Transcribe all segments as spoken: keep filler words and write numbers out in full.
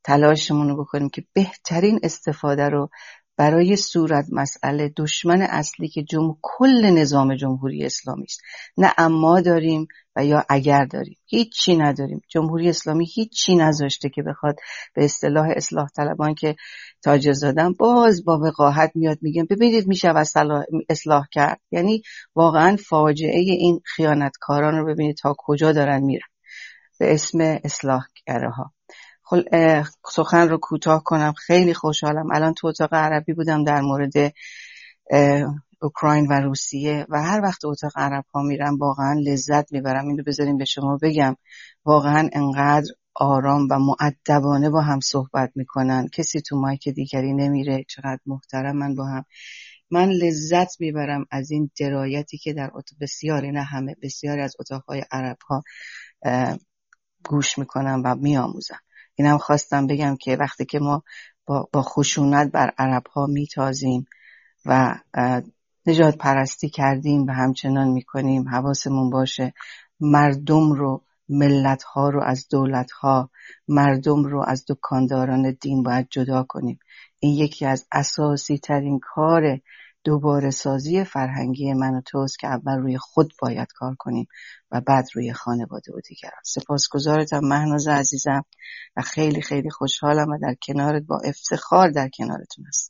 تلاشمون رو بکنیم که بهترین استفاده رو برای صورت مسئله دشمن اصلی که جم... کل نظام جمهوری اسلامی است. نه اما داریم و یا اگر داریم، هیچ چی نداریم. جمهوری اسلامی هیچ چی نذاشته که بخواد به اصطلاح اصلاح طلبان که تاج زادن باز با وقاحت میاد میگن ببینید میشه اصلاح کرد. یعنی واقعا فاجعه این خیانتکاران رو ببینید تا کجا دارن میرن به اسم اصلاحگره ها. سخن رو کوتاه کنم، خیلی خوشحالم. الان تو اتاق عربی بودم در مورد اوکراین و روسیه و هر وقت اتاق عرب ها میرم واقعا لذت میبرم. اینو بذاریم به شما بگم، واقعا انقدر آرام و مؤدبانه با هم صحبت میکنن، کسی تو مایک دیگری نمیره، چقدر محترمن با هم. من لذت میبرم از این درایتی که در اتاق بسیاری، نه همه، بسیاری از اتاقهای عرب ها گوش میکنم و میآموزم. اینم خواستم بگم که وقتی که ما با, با خشونت بر عرب ها میتازیم و نجات پرستی کردیم و همچنان میکنیم، حواسمون باشه مردم رو، ملت ها رو از دولت ها، مردم رو از دکانداران دین باید جدا کنیم. این یکی از اساسی ترین کار دوباره سازی فرهنگی من و توست که اول روی خود باید کار کنیم و بعد روی خانواده و دیگران. سپاسگزارتم مهناز عزیزم و خیلی خیلی خوشحالم و در کنارت با افتخار در کنارتون هستم.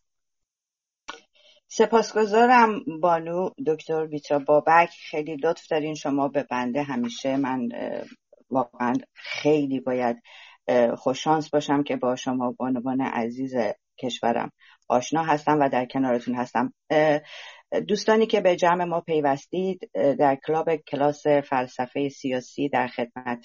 سپاسگزارم بانو دکتر بیترا بابک، خیلی لطف دارین شما به بنده. همیشه من واقعا خیلی باید خوششانس باشم که با شما بانوان عزیز کشورم آشنا هستم و در کنارتون هستم. دوستانی که به جمع ما پیوستید، در کلاب کلاس فلسفه سیاسی در خدمت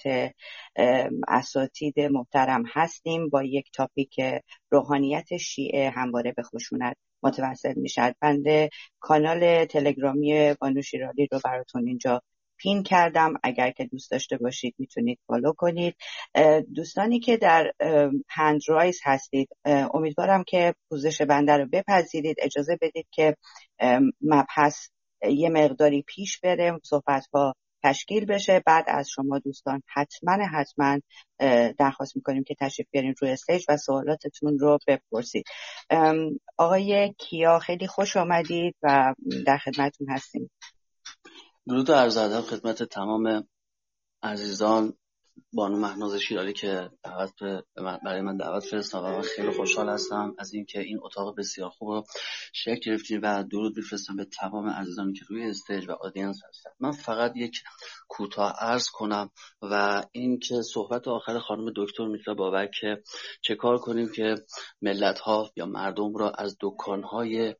اساتید محترم هستیم با یک تاپیک روحانیت شیعه همواره به خشونت متوسل میشد. بنده کانال تلگرامی بانو شیرالی رو براتون اینجا پین کردم، اگر که دوست داشته باشید میتونید فالو کنید. دوستانی که در هند رایز هستید، امیدوارم که پوزش بنده رو بپذیرید، اجازه بدید که مبحث یه مقداری پیش بره، صحبت ها تشکیل بشه. بعد از شما دوستان حتما حتما درخواست میکنیم که تشریف بیارین روی استیج و سوالاتتون رو بپرسید. آقای کیا خیلی خوش آمدید و در خدمتتون هستیم. درود و عرض ادب خدمت تمام عزیزان. بانو مهناز شیرالی که دعوت برای من دعوت فرستادن و خیلی خوشحال هستم از اینکه این اتاق بسیار خوب رو شکل گرفتیم و درود میفرستم به تمام عزیزانی که روی استیج و آدینس هستن. من فقط یک کوتاه عرض کنم و اینکه صحبت آخر خانم دکتر میترا بابک که چه کار کنیم که ملت ها یا مردم را از دکان های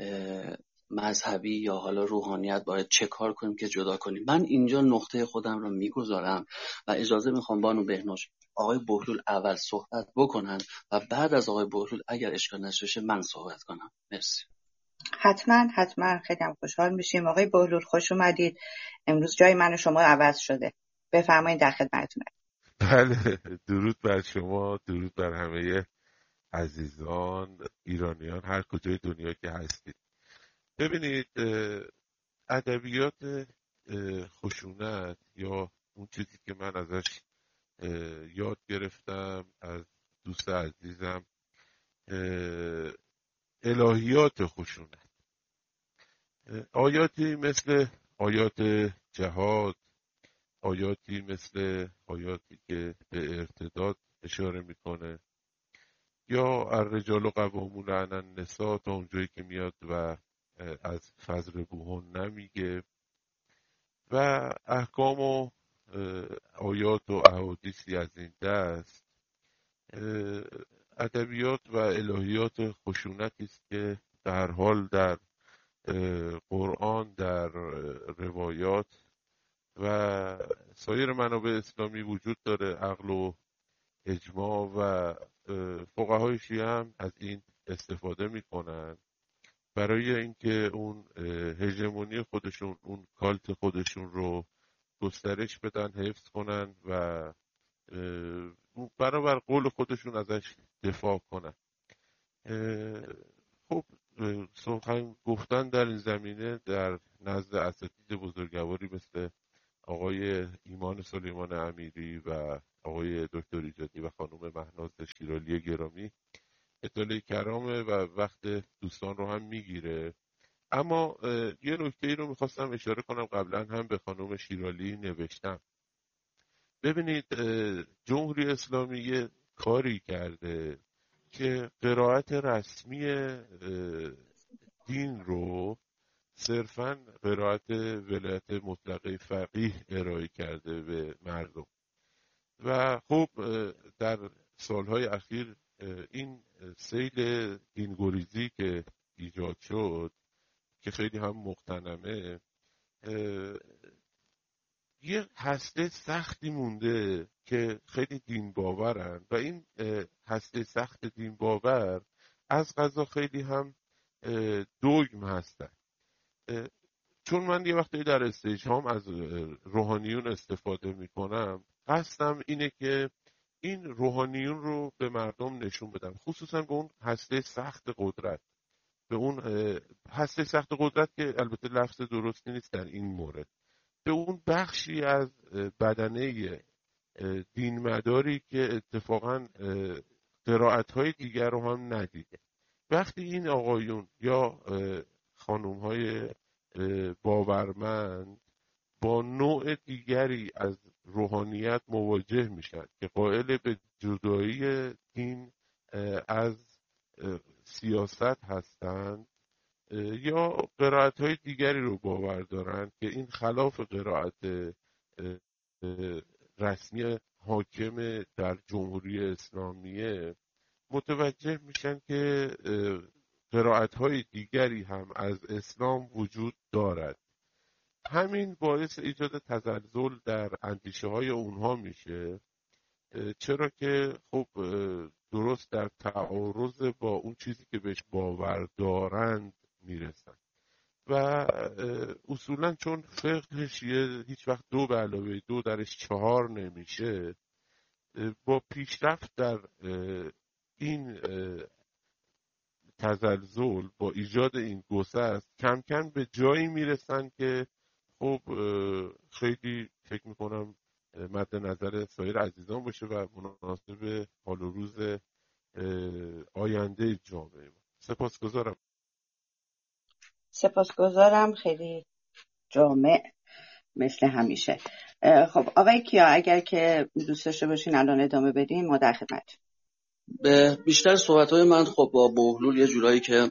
مذهبی یا حالا روحانیت باید چه کار کنیم که جدا کنیم. من اینجا نقطه خودم رو میگذارم و اجازه میخوام بانو بهنوش آقای بهلول اول صحبت بکنن و بعد از آقای بهلول اگر اشکال نشه من صحبت کنم. مرسی. حتما حتما خیلی خوشحال میشیم. آقای بهلول خوش اومدید. امروز جای من و شما عوض شده. بفرمایید در خدمتتونم. بله، درود بر شما، درود بر همه عزیزان ایرانیان هر کجای دنیا که هستید. ببینید، ادبیات خشونت یا اون چیزی که من ازش یاد گرفتم از دوست عزیزم، الهیات خشونت، آیاتی مثل آیات جهاد، آیاتی مثل آیاتی که به ارتداد اشاره میکنه، یا الرجال قوامون علی النساء تا اونجایی که میاد و از فضربوهن نمیگه، و احکام و آیات و احادیثی از این دست. ادبیات و الهیات خشونتی است که در حال در قرآن، در روایات و سایر منابع اسلامی وجود داره. عقل و اجماع و فقهای شیعه هم از این استفاده میکنن برای اینکه اون هژمونی خودشون، اون کالت خودشون رو گسترش بدن، حفظ کنن و برابر قول خودشون ازش دفاع کنن. خب سخن گفتن در این زمینه در نزد اساتید بزرگواری مثل آقای ایمان سلیمان امیری و آقای دکتر ایجادی و خانم مهناز شیرالی گرامی اطلاع کرامه و وقت دوستان رو هم میگیره. اما یه نکته ای رو میخواستم اشاره کنم، قبلا هم به خانم شیرالی نوشتم. ببینید جمهوری اسلامی یه کاری کرده که قرائت رسمی دین رو صرفاً قرائت ولایت مطلقه فقیه ارائه کرده به مردم و خب در سالهای اخیر این سیل دینگریزی که ایجاد شد که خیلی هم مقتنمه، یه هسته سختی مونده که خیلی دین باورن و این هسته سخت دین باور از قضا خیلی هم دوگم هستن. چون من یه وقتی در استیج هم از روحانیون استفاده میکنم، قصدم اینه که این روحانیون رو به مردم نشون بدم، خصوصا به اون هسته سخت قدرت، به اون هسته سخت قدرت که البته لفظ درستی نیست در این مورد، به اون بخشی از بدنه دین مداری که اتفاقا قرائت‌های دیگر رو هم ندیده. وقتی این آقایون یا خانوم‌های باورمند با نوع دیگری از روحانیت مواجه میشن که قائل به جدایی دین از سیاست هستند یا قرائت‌های دیگری رو باور دارند که این خلاف قرائت رسمی حاکم در جمهوری اسلامیه، متوجه میشن که قرائت‌های دیگری هم از اسلام وجود دارد. همین باعث ایجاد تزلزل در اندیشه های اونها میشه، چرا که خب درست در تعارض با اون چیزی که بهش باور دارند میرسن و اصولا چون فقهش هیچ وقت دو به علاوه دو درش چهار نمیشه، با پیشرفت در این تزلزل، با ایجاد این گسست، کم کم به جایی میرسن که خب خیلی فکر میکنم مد نظر سایر عزیزان باشه و مناسب حال و روز آینده جامعه ما. سپاسگزارم. سپاسگزارم، خیلی جامع مثل همیشه. خب آقای کیا، اگر که دوست داشته باشین الان ادامه بدین، ما در خدمت. به بیشتر صحبت‌های من خب با بهلول یه جورایی که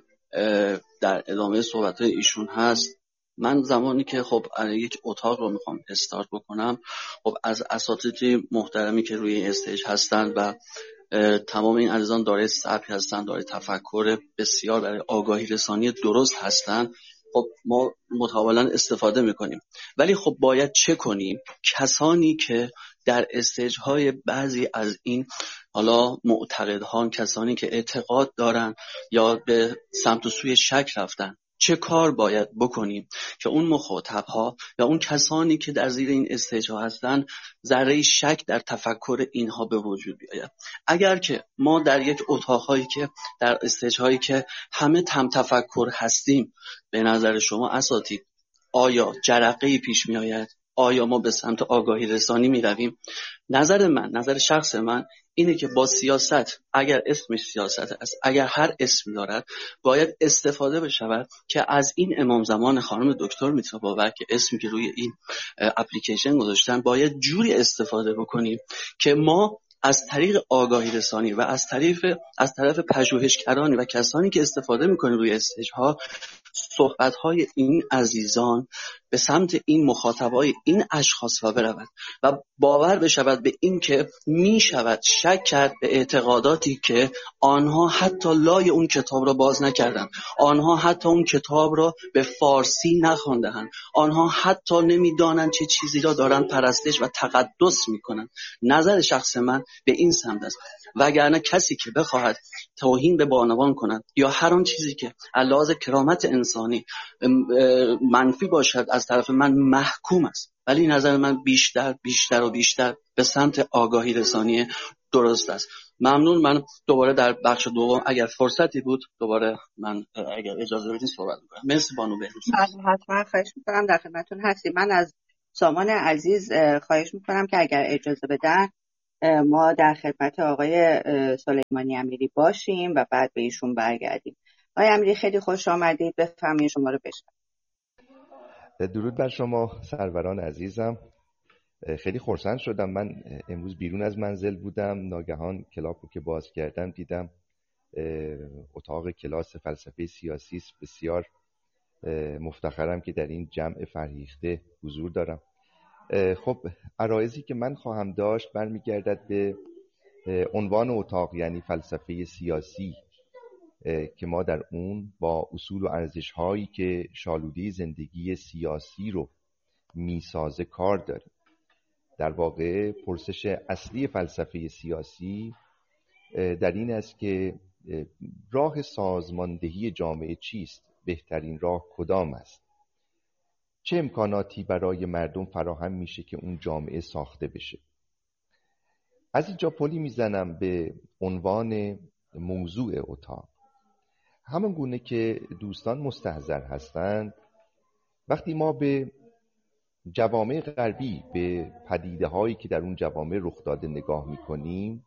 در ادامه صحبت‌های ایشون هست، من زمانی که خب یک اتاق رو میخوام استارت بکنم، خب از اساتید محترمی که روی استیج هستن و تمام این عزیزان دارای سبک هستن، دارای تفکر بسیار برای آگاهی رسانی درست هستن، خب ما متقابلا استفاده میکنیم. ولی خب باید چه کنیم؟ کسانی که در استیج های بعضی از این حالا معتقدان، کسانی که اعتقاد دارن یا به سمت و سوی شک رفتن، چه کار باید بکنیم که اون مخاطب ها یا اون کسانی که در زیر این استیج ها هستن ذره شک در تفکر اینها به وجود بیاید؟ اگر که ما در یک اتاق هایی که در استیج هایی که همه تم تفکر هستیم، به نظر شما اساتید آیا جرقه‌ای پیش می آید؟ آیا ما به سمت آگاهی رسانی می رویم؟ نظر من، نظر شخص من اینه که با سیاست، اگر اسمش سیاست است، اگر هر اسمی دارد، باید استفاده بشود که از این امام زمان خانم دکتر میترا بابک که اسمی که روی این اپلیکیشن گذاشتن، باید جوری استفاده بکنیم که ما از طریق آگاهی رسانی و از طریق از طرف پژوهشگرانی و کسانی که استفاده میکنیم روی استیج ها، صحبت‌های این عزیزان به سمت این مخاطبای این اشخاص را برود و باور بشود به این که می شود شک کرد به اعتقاداتی که آنها حتی لای اون کتاب را باز نکردند، آنها حتی اون کتاب را به فارسی نخواندند، آنها حتی نمیدانند چه چیزی را دارند پرستش و تقدس میکنند. نظر شخص من به این سمت است. وگرنه کسی که بخواهد توهین به بانوان کند یا هر آن چیزی که علاوه کرامت انسانی منفی باشد از طرف من محکوم است. ولی نظر من بیشتر بیشتر و بیشتر به سمت آگاهی رسانی درست است. ممنون. من دوباره در بخش دوم اگر فرصتی بود دوباره من اگر اجازه بدید صحبت می‌کنم. مرسی بانو بهروز. حتما خواهش می‌کنم، در خدمتتون هستیم. من از سامان عزیز خواهش می‌کنم که اگر اجازه بدن ما در خدمت آقای سلیمانی امیری باشیم و بعد به ایشون برگردیم. آقای امیری خیلی خوش آمدید، بفرمایید شما رو بشنویم. درود بر شما سروران عزیزم. خیلی خرسند شدم. من امروز بیرون از منزل بودم، ناگهان کلاپ رو که باز کردم دیدم اتاق کلاس فلسفه سیاسی است. بسیار مفتخرم که در این جمع فرهیخته حضور دارم. خب عرایضی که من خواهم داشت برمیگردد به عنوان اتاق، یعنی فلسفه سیاسی، که ما در اون با اصول و ارزش‌هایی که شالوده زندگی سیاسی رو میسازه کار داریم. در واقع پرسش اصلی فلسفه سیاسی در این است که راه سازماندهی جامعه چیست؟ بهترین راه کدام است؟ چه امکاناتی برای مردم فراهم میشه که اون جامعه ساخته بشه؟ از اینجا پلی میزنم به عنوان موضوع اتاق. همون گونه که دوستان مستحضر هستند، وقتی ما به جوامع غربی، به پدیده هایی که در اون جوامع رخ داده نگاه میکنیم،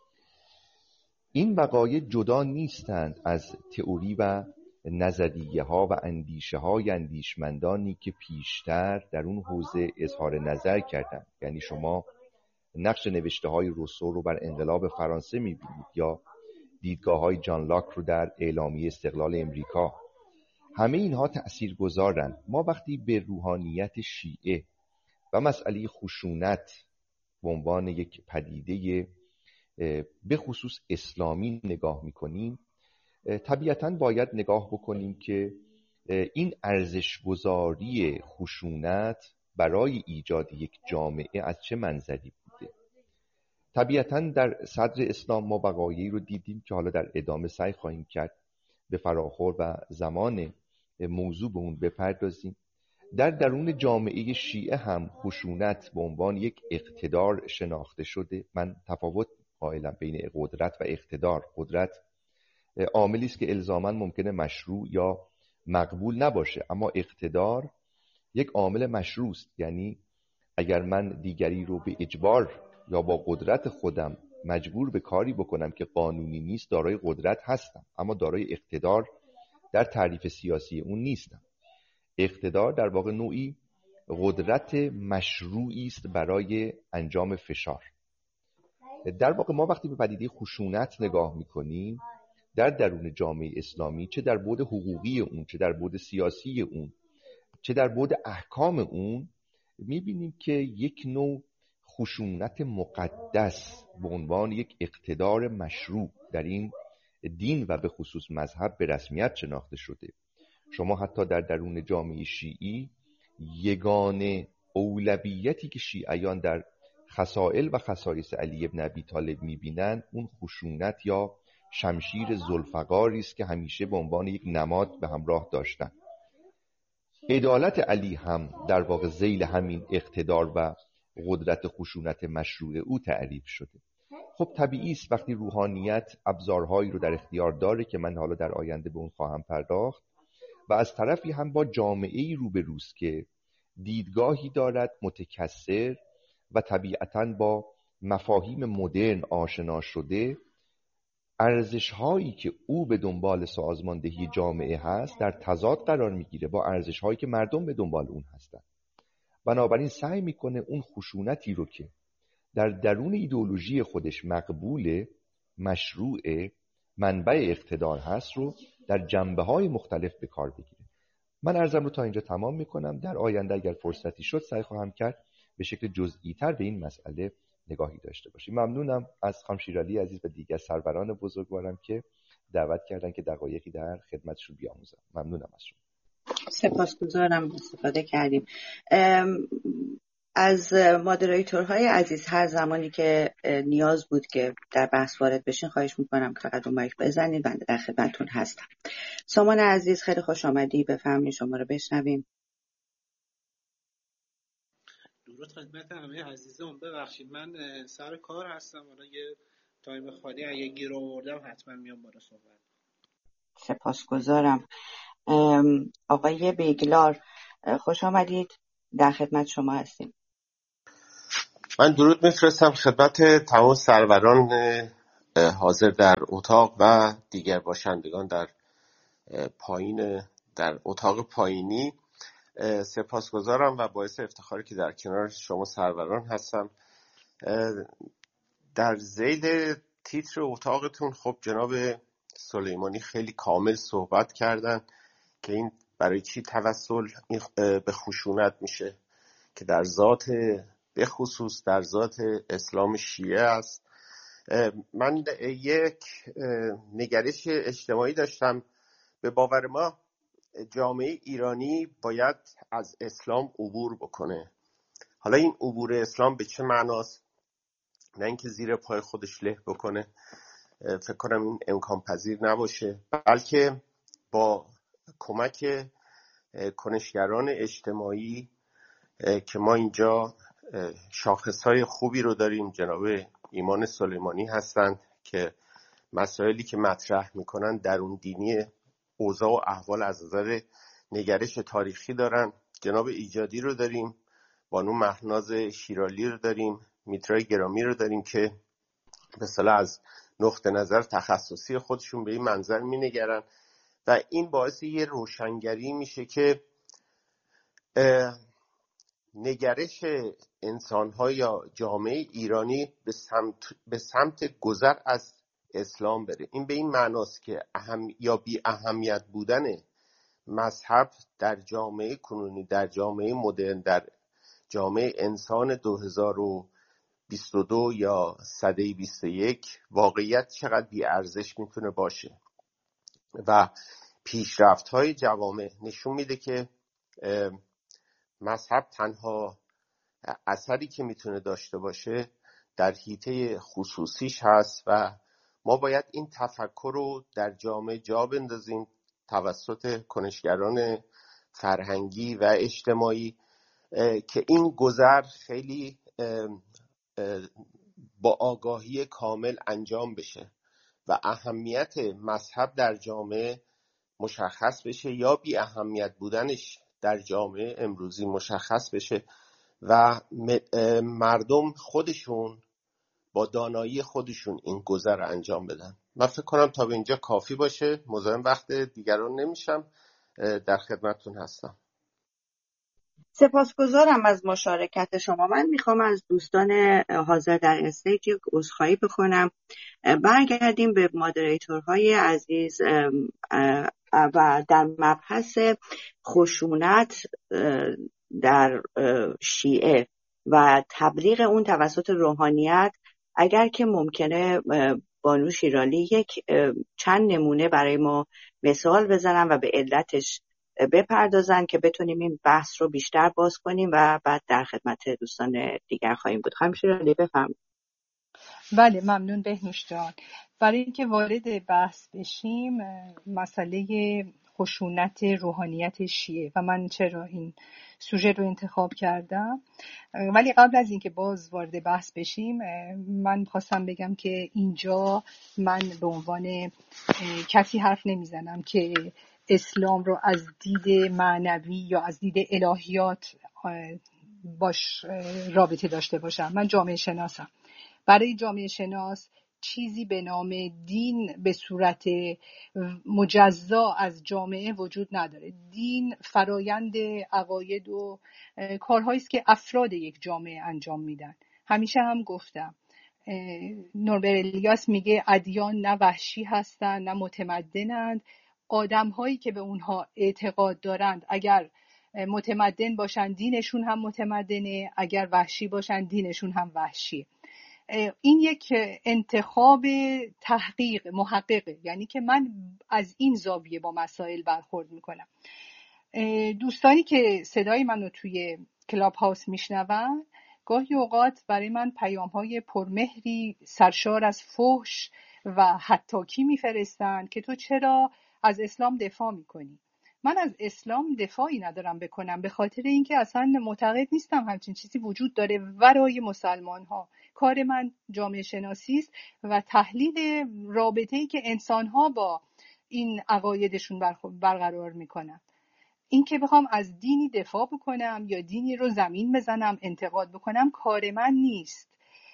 این وقایع جدا نیستند از تئوری و نظریه ها و اندیشه های اندیشمندانی که پیشتر در اون حوزه اظهار نظر کردند. یعنی شما نقش نوشته های روسو رو بر انقلاب فرانسه میبینید یا دیدگاه های جان لاک رو در اعلامیه استقلال امریکا. همه اینها تأثیر گذارند. ما وقتی به روحانیت شیعه و مسئله خشونت به عنوان یک پدیده به خصوص اسلامی نگاه میکنیم، طبیعتاً باید نگاه بکنیم که این ارزش‌گذاری خشونت برای ایجاد یک جامعه از چه منظری بوده. طبیعتاً در صدر اسلام ما وقایعی رو دیدیم که حالا در ادامه سعی خواهیم کرد به فراخور و زمان موضوع به اون بپردازیم. در درون جامعه شیعه هم خشونت به عنوان یک اقتدار شناخته شده. من تفاوت قائلم بین قدرت و اقتدار. قدرت عاملی است که الزاماً ممکنه مشروع یا مقبول نباشه، اما اقتدار یک عامل مشروع است. یعنی اگر من دیگری رو به اجبار یا با قدرت خودم مجبور به کاری بکنم که قانونی نیست، دارای قدرت هستم، اما دارای اقتدار در تعریف سیاسی اون نیستم. اقتدار در واقع نوعی قدرت مشروعی است برای انجام فشار. در واقع ما وقتی به پدیده خشونت نگاه میکنیم در درون جامعه اسلامی، چه در بعد حقوقی اون، چه در بعد سیاسی اون، چه در بعد احکام اون، میبینیم که یک نوع خشونت مقدس به عنوان یک اقتدار مشروع در این دین و به خصوص مذهب به رسمیت شناخته شده. شما حتی در درون جامعه شیعی یگانه اولویتی که شیعیان در خصائل و خصایص علی ابن ابی طالب میبینند اون خشونت یا شمشیر ذوالفقاری است که همیشه به عنوان یک نماد به همراه داشتن. عدالت علی هم در واقع ذیل همین اقتدار و قدرت خشونت مشروع او تعریف شده. خب طبیعی است وقتی روحانیت ابزارهایی رو در اختیار داره که من حالا در آینده به اون خواهم پرداخت و از طرفی هم با جامعه‌ای روبروست که دیدگاهی دارد متکثر و طبیعتاً با مفاهیم مدرن آشنا شده، ارزش‌هایی که او به دنبال سازماندهی جامعه هست در تضاد قرار میگیره با ارزش‌هایی که مردم به دنبال اون هستن. بنابراین سعی میکنه اون خشونتی رو که در درون ایدئولوژی خودش مقبول، مشروع، منبع اقتدار هست رو در جنبه‌های مختلف به کار بگیره. من عرضم رو تا اینجا تمام میکنم. در آینده اگر فرصتی شد سعی خواهم کرد به شکل جزئی تر به این مسئله نگاهی داشته باشیم. ممنونم از خانم شیرالی عزیز و دیگر سروران بزرگوارم که دعوت کردن که دقایقی در خدمتشون بیاموزم. ممنونم از شما. سپاسگزارم استفاده کردیم. از مادریتورهای عزیز هر زمانی که نیاز بود که در بحث وارد بشین خواهش میکنم که فقط رو مایک بزنید. بنده در خدمتتون هستم. سامان عزیز خیلی خوش آمدی، بفرمایید شما رو بشنویم. درود خدمت همه عزیزان. ببخشید من سر کار هستم، حالا یه تایم خالی اگه گیر آوردم حتما میام بالا صحبت. سپاسگزارم. آقای بیگلار خوش آمدید، در خدمت شما هستیم. من درود میفرستم خدمت تمام سروران حاضر در اتاق و دیگر باشندگان در پایین در اتاق پایینی. سپاسگزارم و باعث افتخاری که در کنار شما سروران هستم. در ذیل تیتر اتاقتون خب جناب سلیمانی خیلی کامل صحبت کردن که این برای چی توسل به خشونت میشه که در ذات به خصوص در ذات اسلام شیعه است. من یک نگرش اجتماعی داشتم. به باور ما جامعه ایرانی باید از اسلام عبور بکنه. حالا این عبور اسلام به چه معناست؟ نه اینکه زیر پای خودش له بکنه، فکر کنم این امکان پذیر نباشه، بلکه با کمک کنشگران اجتماعی که ما اینجا شاخصهای خوبی رو داریم. جناب ایمان سلیمانی هستند که مسائلی که مطرح میکنن درون دینی اوضاع و احوال از نظر نگرش تاریخی دارن. جناب ایجادی رو داریم، بانو مهناز شیرالی رو داریم، میترای گرامی رو داریم که به اصطلاح از نقطه نظر تخصصی خودشون به این منظر مینگرن و این باعث یه روشنگری میشه که نگرش انسان‌ها یا جامعه ایرانی به سمت به سمت گذر از اسلام بره. این به این معناست که اهم یا بی اهمیت بودن مذهب در جامعه کنونی، در جامعه مدرن، در جامعه انسان دو هزار و بیست و دو یا سده بیست و یک واقعیت چقدر بی ارزش میتونه باشه و پیشرفت‌های جوامع نشون میده که مذهب تنها اثری که میتونه داشته باشه در حیطه خصوصیش هست و ما باید این تفکر رو در جامعه جا بندازیم توسط کنشگران فرهنگی و اجتماعی که این گذر خیلی با آگاهی کامل انجام بشه و اهمیت مذهب در جامعه مشخص بشه یا بی اهمیت بودنش در جامعه امروزی مشخص بشه و مردم خودشون با دانایی خودشون این گذر رو انجام بدن. من فکر کنم تا به اینجا کافی باشه. مزاحم وقت دیگران نمیشم، در خدمتتون هستم. سپاسگزارم از مشارکت شما. من میخوام از دوستان حاضر در استیج یک عذرخواهی بکنم. برگردیم به مادریتورهای عزیز و در مبحث خشونت در شیعه و تبلیغ اون توسط روحانیت. اگر که ممکنه بانو شیرالی یک چند نمونه برای ما مثال بزنن و به علتش بپردازن که بتونیم این بحث رو بیشتر باز کنیم و بعد در خدمت دوستان دیگر خواهیم بود. خانم شیرالی بفرمایید. بله ممنون بهنوش جان. برای اینکه وارد بحث بشیم، مسئله خشونت روحانیت شیعه و من چرا این سوژه رو انتخاب کردم، ولی قبل از اینکه باز وارد بحث بشیم من خواستم بگم که اینجا من به عنوان کسی حرف نمیزنم که اسلام رو از دید معنوی یا از دید الهیات باش رابطه داشته باشم. من جامعه شناسم. برای جامعه شناس چیزی به نام دین به صورت مجزا از جامعه وجود نداره. دین فرایند عقاید و کارهایی است که افراد یک جامعه انجام میدن. همیشه هم گفتم نوربر الیاس میگه ادیان نه وحشی هستن نه متمدنند. آدم هایی که به اونها اعتقاد دارند اگر متمدن باشن دینشون هم متمدنه، اگر وحشی باشن دینشون هم وحشی. این یک انتخاب تحقیق محققه، یعنی که من از این زاویه با مسائل برخورد میکنم. دوستانی که صدای منو توی کلاب هاوس میشنون گاهی اوقات برای من پیام های پرمهری سرشار از فحش و حطاکی میفرستن که تو چرا از اسلام دفاع میکنی. من از اسلام دفاعی ندارم بکنم، به خاطر اینکه اصلا معتقد نیستم همچین چیزی وجود داره ورای مسلمان ها. کار من جامعه شناسی است و تحلیل رابطه‌ای که انسان ها با این عقایدشون برقرار میکنن. این که بخوام از دینی دفاع بکنم یا دینی رو زمین بزنم انتقاد بکنم کار من نیست.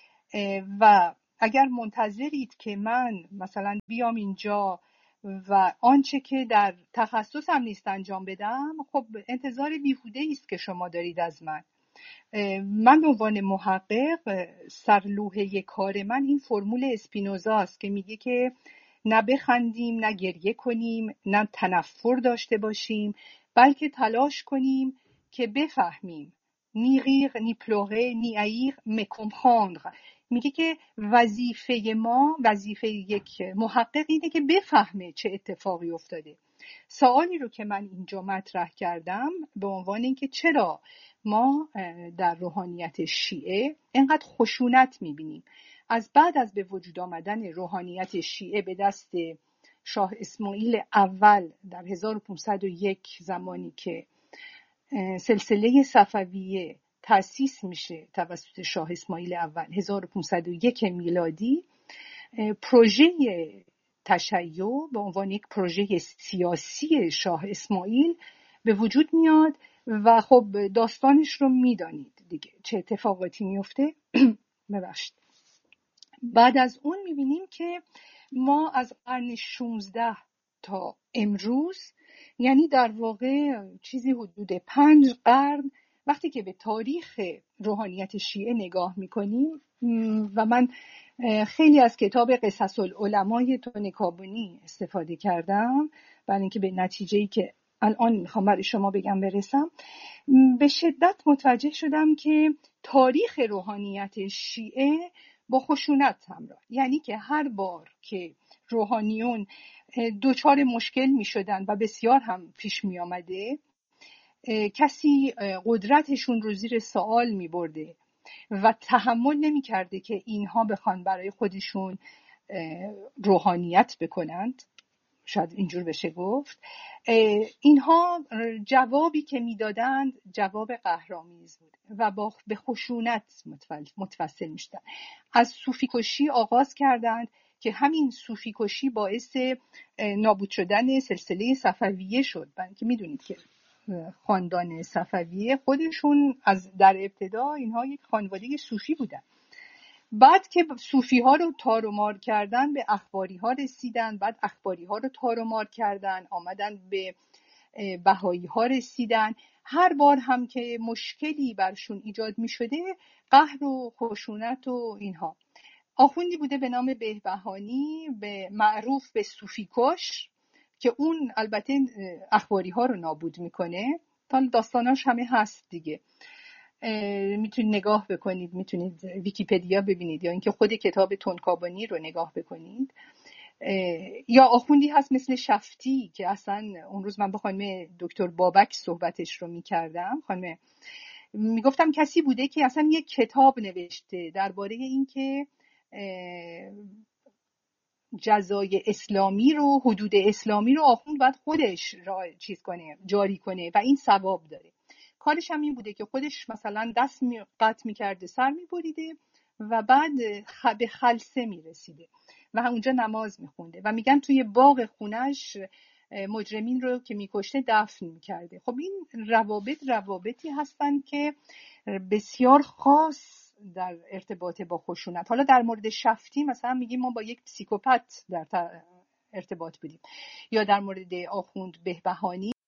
و اگر منتظرید که من مثلا بیام اینجا و آنچه که در تخصصم نیست انجام بدم، خب انتظار بیهوده است که شما دارید از من. من به عنوان محقق سرلوحه کار من این فرمول اسپینوزا است که میگه که نه بخندیم نه گریه کنیم نه تنفر داشته باشیم، بلکه تلاش کنیم که بفهمیم. نی غیر نی پلوره نی ایر می کمپراندر. میگه که وظیفه ما، وظیفه یک محقق اینه که بفهمه چه اتفاقی افتاده. سوالی رو که من اینجا مطرح کردم به عنوان اینکه چرا ما در روحانیت شیعه اینقدر خشونت میبینیم. از بعد از به وجود آمدن روحانیت شیعه به دست شاه اسماعیل اول در هزار و پانصد و یک، زمانی که سلسله صفویه تأسیس میشه توسط شاه اسماعیل اول هزار و پانصد و یک میلادی، پروژه تشیع به عنوان یک پروژه سیاسی شاه اسماعیل به وجود میاد و خب داستانش رو میدانید دیگه چه اتفاقاتی میفته. ببخشید. بعد از اون میبینیم که ما از قرن شانزده تا امروز، یعنی در واقع چیزی حدود پنج قرن، وقتی که به تاریخ روحانیت شیعه نگاه میکنیم و من خیلی از کتاب قصص العلمای تونکابونی استفاده کردم برای اینکه به نتیجه‌ای که الان میخوام برای شما بگم برسم، به شدت متوجه شدم که تاریخ روحانیت شیعه با خشونت همراه، یعنی که هر بار که روحانیون دوچار مشکل می شدن و بسیار هم پیش می آمده، کسی قدرتشون رو زیر سوال می برده و تحمل نمی کرده که اینها بخوان برای خودشون روحانیت بکنند، شاید اینجور بشه گفت، اینها جوابی که میدادند جواب قهرآمیز بود و با به خشونت متوسل میشدن. از صوفی کشی آغاز کردند که همین صوفی کشی باعث نابود شدن سلسله صفویه شد. برای که میدونید که خاندان صفویه خودشون از در ابتدا اینها یک خانواده صوفی بودن. بعد که صوفی ها رو تار و مار کردن به اخباری ها رسیدن، بعد اخباری ها رو تار و مار کردن آمدن به بهایی ها رسیدن. هر بار هم که مشکلی برشون ایجاد می شده قهر و خشونت و اینها. آخوندی بوده به نام بهبهانی، به معروف به صوفی کش، که اون البته اخباری ها رو نابود میکنه. تا داستاناش همه هست دیگه، میتونید نگاه بکنید، میتونید ویکی‌پدیا ببینید یا اینکه خود کتاب تونکابونی رو نگاه بکنید. یا آخوندی هست مثل شفتی که اصلا اون روز من با خانم دکتر بابک صحبتش رو میکردم، خانم میگفتم کسی بوده که اصلا یک کتاب نوشته درباره اینکه جزای اسلامی رو، حدود اسلامی رو آخوند باید خودش را چیز کنه، جاری کنه و این ثواب داره. کارش هم این بوده که خودش مثلا دست قطع می‌کرده، سر می‌بریده و بعد به خلسه می‌رسیده و اونجا نماز می‌خونده و میگن توی باغ خونش مجرمین رو که می‌کشته دفن می‌کرده. خب این روابط روابطی هستن که بسیار خاص در ارتباط با خشونت. حالا در مورد شفتی مثلا میگیم ما با یک پسیکوپت در ارتباط بودیم، یا در مورد آخوند بهبهانی